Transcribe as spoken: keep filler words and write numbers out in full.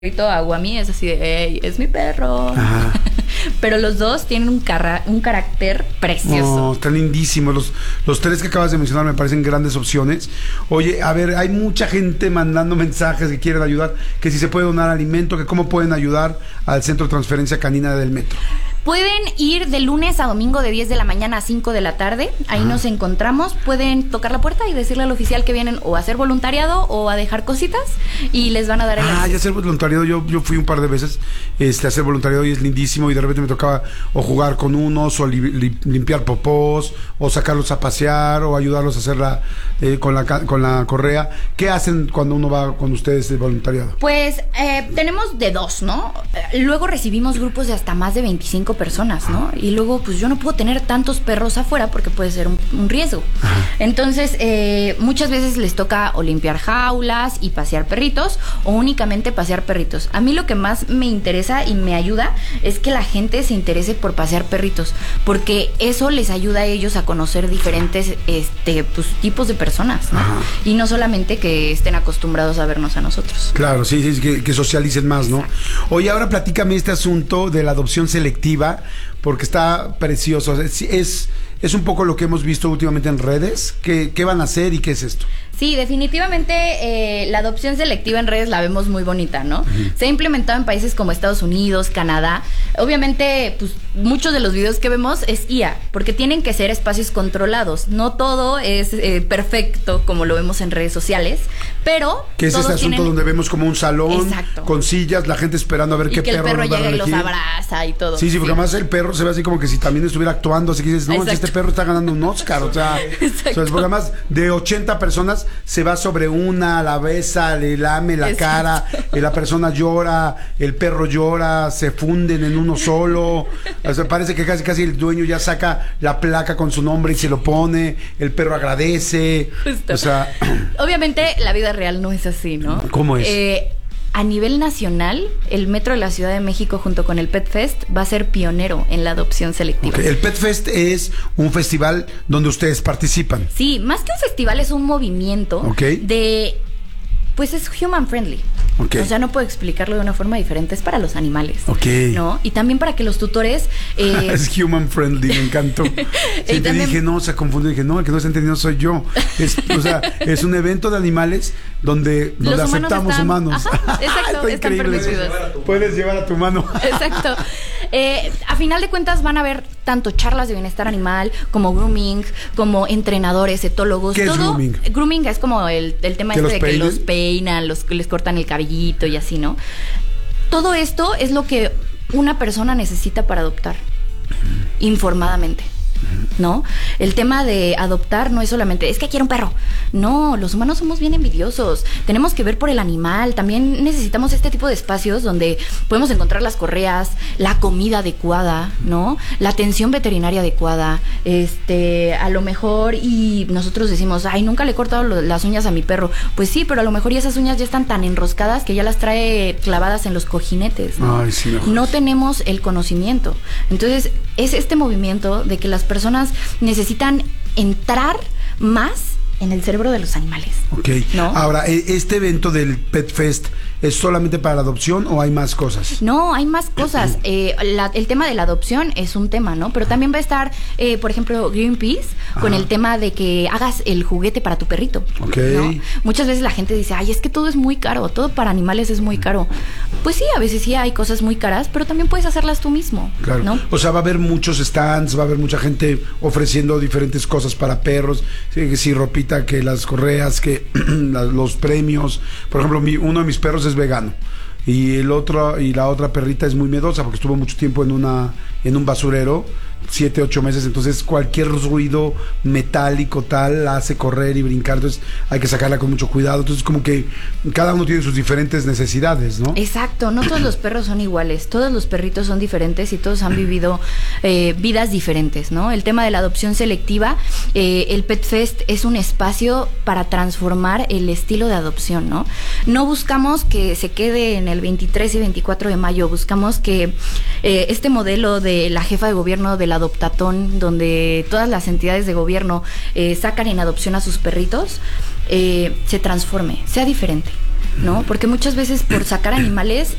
A Guami es así de, hey, es mi perro. Ajá. Pero los dos tienen un, carra- un carácter precioso. No, están lindísimos. Los, los tres que acabas de mencionar me parecen grandes opciones. Oye, a ver, hay mucha gente mandando mensajes que quieren ayudar, que si se puede donar alimento, que cómo pueden ayudar al Centro de Transferencia Canina del Metro. Pueden ir de lunes a domingo de diez de la mañana a cinco de la tarde. Ahí Ajá. nos encontramos. Pueden tocar la puerta y decirle al oficial que vienen o a hacer voluntariado o a dejar cositas y les van a dar el Ah, ya hacer voluntariado. Yo, yo fui un par de veces este, a hacer voluntariado y es lindísimo. Y de repente me tocaba o jugar con unos, o li, li, limpiar popós, o sacarlos a pasear, o ayudarlos a hacerla eh, con, la, con la correa. ¿Qué hacen cuando uno va con ustedes de voluntariado? Pues eh, tenemos de dos, ¿no? Luego recibimos grupos de hasta más de veinticinco personas, ¿no? Y luego, pues yo no puedo tener tantos perros afuera porque puede ser un, un riesgo. Ajá. Entonces, eh, muchas veces les toca o limpiar jaulas y pasear perritos, o únicamente pasear perritos. A mí lo que más me interesa y me ayuda es que la gente se interese por pasear perritos, porque eso les ayuda a ellos a conocer diferentes este, pues, tipos de personas, ¿no? Ajá. Y no solamente que estén acostumbrados a vernos a nosotros. Claro, sí, sí, que, que socialicen más, ¿no? Exacto. Oye, ahora platícame este asunto de la adopción selectiva, porque está precioso. Es, es, es un poco lo que hemos visto últimamente en redes. ¿Qué, qué van a hacer y qué es esto? Sí, definitivamente eh, la adopción selectiva en redes la vemos muy bonita, ¿no? Uh-huh. Se ha implementado en países como Estados Unidos, Canadá. Obviamente, pues muchos de los videos que vemos es I A, porque tienen que ser espacios controlados. No todo es eh, perfecto como lo vemos en redes sociales, pero que es este asunto tienen... donde vemos como un salón. Exacto. Con sillas, la gente esperando a ver y qué que perro el perro nos va llega a y los abraza y todo. Sí, sí, porque sí. Además el perro se ve así como que si también estuviera actuando, así que dices, no, si este perro está ganando un Oscar, o sea, o sea porque además de ochenta personas se va sobre una, la besa, le lame la Exacto. cara, y la persona llora, el perro llora, se funden en uno solo. O sea, parece que casi casi el dueño ya saca la placa con su nombre y se lo pone, el perro agradece. Justo. O sea, obviamente la vida real no es así, ¿no? ¿Cómo es? Eh, a nivel nacional, el Metro de la Ciudad de México junto con el Pet Fest va a ser pionero en la adopción selectiva. Okay. El Pet Fest es un festival donde ustedes participan. Sí, más que un festival es un movimiento okay. de... Pues es human friendly. Okay. O sea, no puedo explicarlo de una forma diferente. Es para los animales. Okay. ¿No? Y también para que los tutores... Eh... es human friendly, me encantó. Sí, te también... dije, no, se confundió. Dije, no, el que no está entendiendo soy yo. Es, o sea, es un evento de animales donde, donde los aceptamos humanos. Humanos. Ajá, exacto, Está están permitidos. Puedes llevar a tu mano. Exacto. Eh, a final de cuentas van a haber tanto charlas de bienestar animal, como grooming, como entrenadores, etólogos. ¿Qué todo. es grooming? Grooming es como el, el tema este de que los peinan, los que les cortan el cabellito y así, ¿no? Todo esto es lo que una persona necesita para adoptar, informadamente, ¿no? El tema de adoptar no es solamente, es que quiero un perro. No, los humanos somos bien envidiosos. Tenemos que ver por el animal. También necesitamos este tipo de espacios donde podemos encontrar las correas, la comida adecuada, ¿no? La atención veterinaria adecuada. Este, a lo mejor, y nosotros decimos, ay, nunca le he cortado lo, las uñas a mi perro. Pues sí, pero a lo mejor ya esas uñas ya están tan enroscadas que ya las trae clavadas en los cojinetes, ¿no? Ay, sí, no, no tenemos el conocimiento. Entonces, es este movimiento de que las personas necesitan entrar más en el cerebro de los animales. Ok. ¿No? Ahora, ¿este evento del Pet Fest es solamente para la adopción o hay más cosas? No, hay más cosas. Eh, la, el tema de la adopción es un tema, ¿no? Pero también va a estar, eh, por ejemplo, Greenpeace con Ajá. el tema de que hagas el juguete para tu perrito. Ok. ¿No? Muchas veces la gente dice, ay, es que todo es muy caro, todo para animales es muy caro. Pues sí, a veces sí hay cosas muy caras, pero también puedes hacerlas tú mismo. Claro. ¿No? O sea, va a haber muchos stands, va a haber mucha gente ofreciendo diferentes cosas para perros, sí, sí ropita, que las correas, que los premios. Por ejemplo, mi, uno de mis perros es vegano y el otro y la otra perrita es muy miedosa porque estuvo mucho tiempo en una en un basurero, siete, ocho meses, entonces cualquier ruido metálico tal la hace correr y brincar, entonces hay que sacarla con mucho cuidado. Entonces como que cada uno tiene sus diferentes necesidades, ¿no? Exacto, no todos los perros son iguales, todos los perritos son diferentes y todos han vivido eh, vidas diferentes, ¿no? El tema de la adopción selectiva, eh, el Pet Fest es un espacio para transformar el estilo de adopción, ¿no? No buscamos que se quede en el veintitrés y veinticuatro de mayo, buscamos que eh, este modelo de la jefa de gobierno del adoptatón, donde todas las entidades de gobierno eh, sacan en adopción a sus perritos, eh, se transforme, sea diferente. ¿no? Porque muchas veces por sacar animales